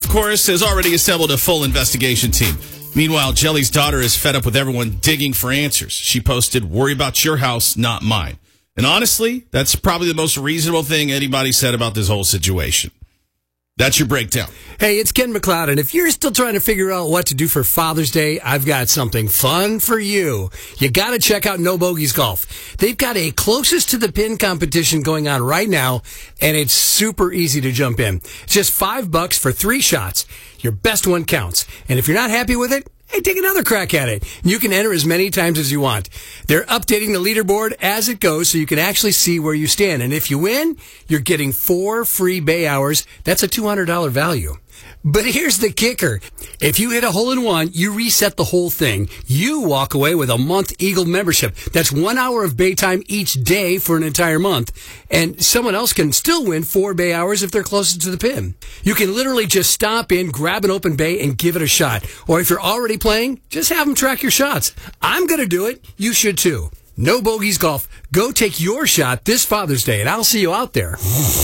course, has already assembled a full investigation team. Meanwhile, Jelly's daughter is fed up with everyone digging for answers. She posted, "Worry about your house, not mine." And honestly, that's probably the most reasonable thing anybody said about this whole situation. That's your breakdown. Hey, it's Ken McLeod, and if you're still trying to figure out what to do for Father's Day, I've got something fun for you. You got to check out No Bogeys Golf. They've got a closest to the pin competition going on right now, and it's super easy to jump in. It's just $5 for 3 shots. Your best one counts. And if you're not happy with it, hey, take another crack at it. You can enter as many times as you want. They're updating the leaderboard as it goes so you can actually see where you stand. And if you win, you're getting 4 free bay hours. That's a $200 value. But here's the kicker. If you hit a hole-in-one, you reset the whole thing. You walk away with a month Eagle membership. That's 1 hour of bay time each day for an entire month. And someone else can still win 4 bay hours if they're closest to the pin. You can literally just stop in, grab an open bay, and give it a shot. Or if you're already playing, just have them track your shots. I'm going to do it. You should too. No Bogeys Golf. Go take your shot this Father's Day, and I'll see you out there.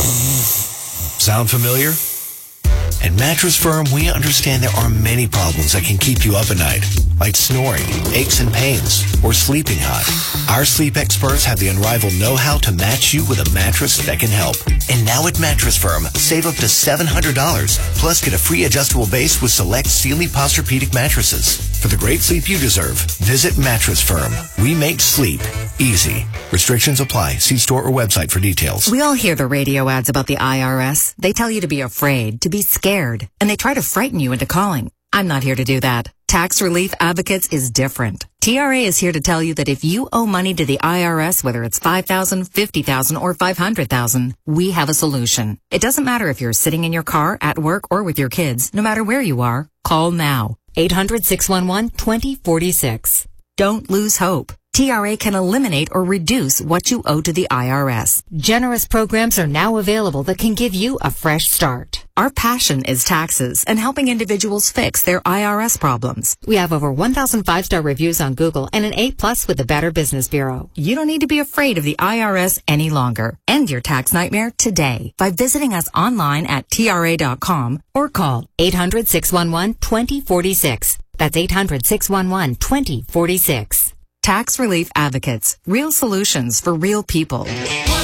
Sound familiar? At Mattress Firm, we understand there are many problems that can keep you up at night, like snoring, aches and pains, or sleeping hot. Our sleep experts have the unrivaled know-how to match you with a mattress that can help. And now at Mattress Firm, save up to $700, plus get a free adjustable base with select Sealy Posturepedic mattresses. For the great sleep you deserve, visit Mattress Firm. We make sleep easy. Restrictions apply. See store or website for details. We all hear the radio ads about the IRS. They tell you to be afraid, to be scared, and they try to frighten you into calling. I'm not here to do that. Tax Relief Advocates is different. TRA is here to tell you that if you owe money to the IRS, whether it's $5,000, $50,000, or $500,000, we have a solution. It doesn't matter if you're sitting in your car, at work, or with your kids. No matter where you are, call now. 800-611-2046. Don't lose hope. TRA can eliminate or reduce what you owe to the IRS. Generous programs are now available that can give you a fresh start. Our passion is taxes and helping individuals fix their IRS problems. We have over 1,000 5-star reviews on Google and an A+ with the Better Business Bureau. You don't need to be afraid of the IRS any longer. End your tax nightmare today by visiting us online at TRA.com or call 800-611-2046. That's 800-611-2046. Tax Relief Advocates. Real solutions for real people.